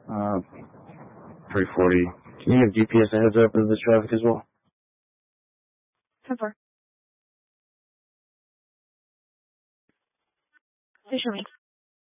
340. Can you give GPS a heads up of this traffic as well? 10-4. Station link.